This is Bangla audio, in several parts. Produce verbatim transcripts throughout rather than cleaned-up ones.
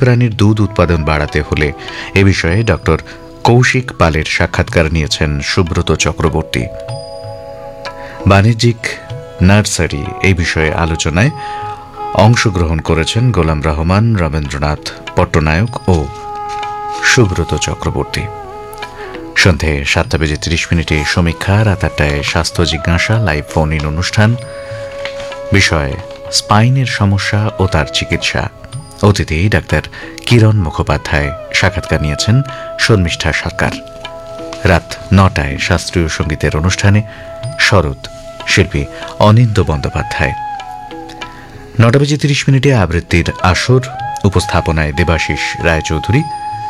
প্রাণীর দুধ উৎপাদন বাড়াতে হলে এ বিষয়ে ডক্টর কৌশিক পালের সাক্ষাৎকার নিয়েছেন সুব্রত চক্রবর্তী। বাণিজ্যিক নার্সারি এই বিষয়ে আলোচনায় অংশগ্রহণ করেছেন গোলাম রহমান, রবীন্দ্রনাথ পট্টনায়ক ও সুব্রত চক্রবর্তী। সন্ধে সাতটা বেজে তিরিশ মিনিটে সমীক্ষা, রাত আটটায় স্বাস্থ্য জিজ্ঞাসা লাইভ ফোন ইন অনুষ্ঠান, বিষয় স্পাইনের সমস্যা ও তার চিকিৎসা। অতিথি ডাক্তার কিরণ মুখোপাধ্যায়, সাক্ষাৎকার নিয়েছেন শর্মিষ্ঠা সরকার। রাত নটায় শাস্ত্রীয় সঙ্গীতের অনুষ্ঠানে শরৎ, শিল্পী অনিন্দ বন্দ্যোপাধ্যায়। নটা বেজে তিরিশ মিনিটে আবৃত্তির আসর, উপস্থাপনায় দেবাশিস রায়চৌধুরী।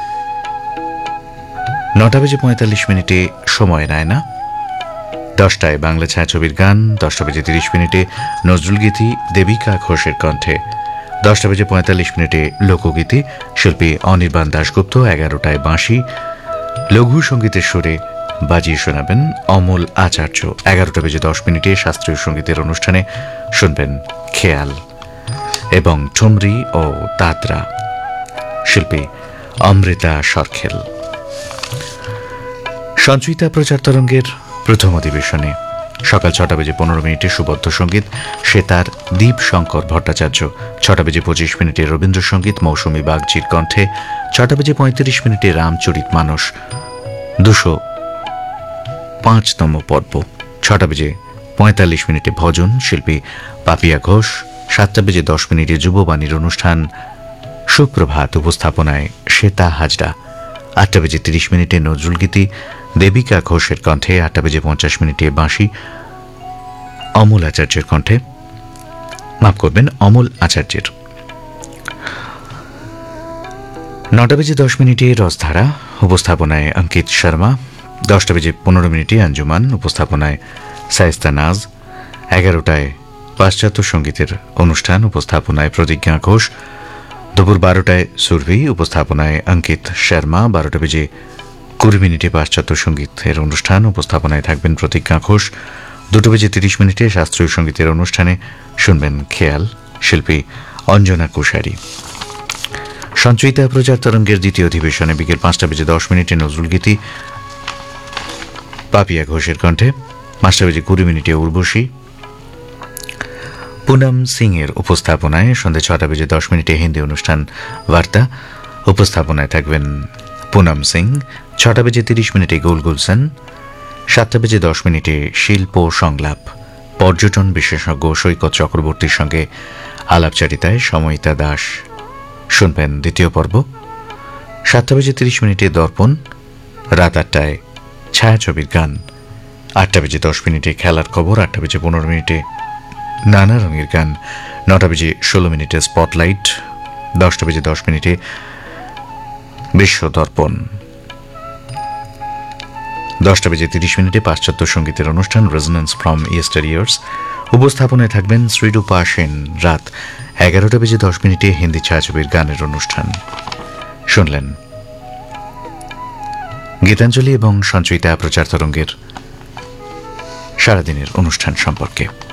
নটা বেজে পঁয়তাল্লিশ মিনিটে সময় নেয় না। দশটায় বাংলা ছায়াছবির গান, দশটা বেজে তিরিশ মিনিটে নজরুলগীতি দেবিকা ঘোষের কণ্ঠে, দশটা বেজে পঁয়তাল্লিশ মিনিটে লোকগীতি শিল্পী অনির্বাণ দাশগুপ্ত, এগারোটায় বাঁশি লঘু সঙ্গীতের সুরে বাজিয়ে শোনাবেন অমল আচার্য। এগারোটা বেজে দশ মিনিটে শাস্ত্রীয় সঙ্গীতের অনুষ্ঠানে শুনবেন খেয়াল এবং ঠুমরি ও দাদরা, শিল্পী অমৃতা সরখেল। সঞ্চয়িতা প্রচার তরঙ্গের প্রথম অধিবেশনে সকাল ছটা বেজে পনেরো মিনিটে সুবদ্ধ সঙ্গীত সেতার দীপ শঙ্কর ভট্টাচার্য, ছটা বেজে পঁচিশ মিনিটে রবীন্দ্রসঙ্গীত মৌসুমী বাগচির কণ্ঠে, ছটা বেজে পঁয়ত্রিশ মিনিটে রামচরিত মানস দুশো পাঁচতম পর্ব, ছটা বেজে পঁয়তাল্লিশ মিনিটে ভজন শিল্পী পাপিয়া ঘোষ, সাতটা বেজে দশ মিনিটে যুববাণীর অনুষ্ঠান সুপ্রভাত, উপস্থাপনায় শ্বেতা হাজরা, আটটা বেজে তিরিশ মিনিটে নজরুলগীতি দেবিকা ঘোষের কণ্ঠে, আটটা বেজে পঞ্চাশ মিনিটে বাঁশি অমল আচার্যের কণ্ঠে, মাফ করবেন অমল আচার্যের। নটা বেজে দশ মিনিটে রসধারা, উপস্থাপনায় অঙ্কিত শর্মা, দশটা বেজে পনেরো মিনিটে আঞ্জুমান, উপস্থাপনায় সায়েস্তা নাজ, এগারোটায় পাশ্চাত্য সঙ্গীতের অনুষ্ঠান, উপস্থাপনায় প্রতিজ্ঞা ঘোষ, দুপুর বারোটায় সুরভি, উপস্থাপনায় অঙ্কিত শর্মা, বারোটা বেজে কুড়ি মিনিটে পাশ্চাত্য সঙ্গীতের অনুষ্ঠান, উপস্থাপনায় থাকবেন প্রতিজ্ঞা ঘোষ, দুটো বেজে তিরিশ মিনিটে শাস্ত্রীয় সঙ্গীতের অনুষ্ঠানে শুনবেন খেয়াল, শিল্পী অঞ্জনা কুশারি। সঞ্চয়িতা প্রচার তরঙ্গের দ্বিতীয় অধিবেশনে বিকেল পাঁচটা বেজে দশ মিনিটে নজরুলগীতি পাপিয়া ঘোষের কণ্ঠে, পাঁচটা বেজে কুড়ি মিনিটে উর্বশী পুনম সিং এর উপস্থাপনায়, সন্ধ্যে ছটা বেজে দশ মিনিটে হিন্দি অনুষ্ঠান বার্তা, উপস্থাপনায় থাকবেন পুনম সিং, ছটা বেজে তিরিশ মিনিটে গোল গুলশান, সাতটা বেজে দশ মিনিটে শিল্প সংলাপ, পর্যটন বিশেষজ্ঞ সৈকত চক্রবর্তীর সঙ্গে আলাপচারিতায় সময়িতা দাস শুনবেন দ্বিতীয় পর্ব, সাতটা বেজে তিরিশ মিনিটে দর্পণ, রাত আটটায় ছায়াছবির গান, আটটা বেজে দশ মিনিটে খেলার খবর, আটটা বেজে পনেরো মিনিটে নানা রঙের গান, নটা বেজে ষোলো মিনিটে স্পটলাইট, দশটা বেজে দশ মিনিটে বিশ্ব দর্পণ, দশটা বেজে তিরিশ মিনিটে পাশ্চাত্য সঙ্গীতের অনুষ্ঠান রেজোন্যান্স ফ্রম ইয়েস্টার ইয়ার্স, উপস্থাপনায় থাকবেন শ্রীরূপা সেন। রাত এগারোটা বেজে দশ মিনিটে হিন্দি ছায়াছবির গানের অনুষ্ঠান শুনলেন। গীতাঞ্জলি এবং সঞ্চয়িতা প্রচার তরঙ্গের সারাদিনের অনুষ্ঠান সম্পর্কে।